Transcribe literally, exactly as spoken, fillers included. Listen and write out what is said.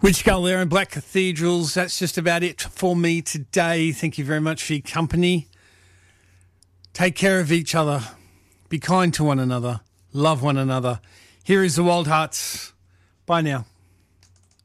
Witch Skull there and Black Cathedrals. That's just about it for me today. Thank you very much for your company. Take care of each other. Be kind to one another. Love one another. Here is the Wild Hearts. Bye now.